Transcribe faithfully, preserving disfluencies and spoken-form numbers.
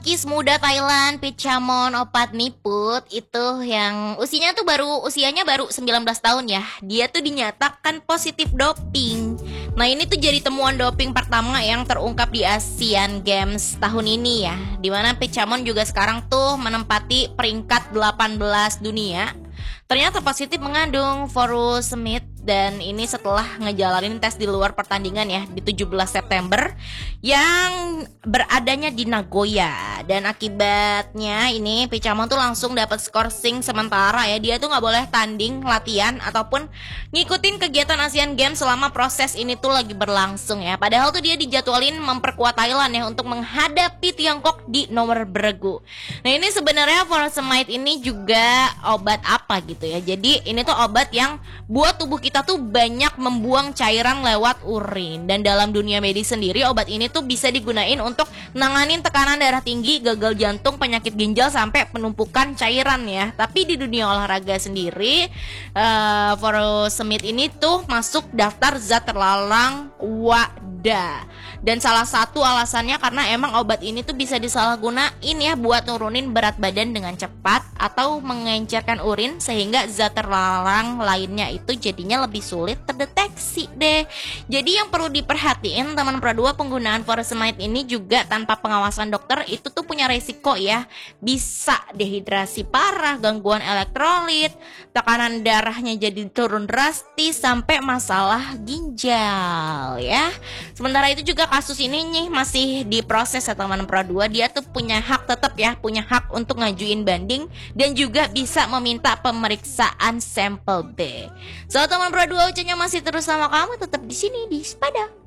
Kis muda Thailand Pitchamon Opatniput itu yang usianya tuh baru usianya baru sembilan belas tahun ya. Dia tuh dinyatakan positif doping. Nah, ini tuh jadi temuan doping pertama yang terungkap di Asian Games tahun ini ya. Dimana Pitchamon juga sekarang tuh menempati peringkat delapan belas dunia. Ternyata positif mengandung furosemide dan ini setelah ngejalanin tes di luar pertandingan ya di tujuh belas September yang beradanya di Nagoya, dan akibatnya ini Pitchamon tuh langsung dapat skorsing sementara ya. Dia tuh nggak boleh tanding, latihan ataupun ngikutin kegiatan Asian Games selama proses ini tuh lagi berlangsung ya. Padahal tuh dia dijadwalin memperkuat Thailand ya untuk menghadapi Tiongkok di nomor beregu. Nah, ini sebenarnya furosemide ini juga obat apa gitu ya. Jadi ini tuh obat yang buat tubuh kita tuh banyak membuang cairan lewat urin, dan dalam dunia medis sendiri obat ini tuh bisa digunain untuk nanganin tekanan darah tinggi, gagal jantung, penyakit ginjal sampai penumpukan cairan ya. Tapi di dunia olahraga sendiri uh, furosemide ini tuh masuk daftar zat terlarang W A D A. Dan salah satu alasannya karena emang obat ini tuh bisa disalahgunain ya buat nurunin berat badan dengan cepat atau mengencerkan urin, sehingga zat terlarang lainnya itu jadinya lebih sulit terdeteksi deh. Jadi yang perlu diperhatiin teman Pro dua, penggunaan furosemide ini juga tanpa pengawasan dokter itu tuh punya resiko ya. Bisa dehidrasi parah, gangguan elektrolit, tekanan darahnya jadi turun drastis sampai masalah ginjal ya. Sementara itu juga kasus ini nih masih diproses ya teman Pro dua. Dia tuh punya hak tetap ya, punya hak untuk ngajuin banding dan juga bisa meminta pemeriksaan sampel B. So teman Pro dua, ucapnya masih terus sama kamu, tetap di sini di Spada.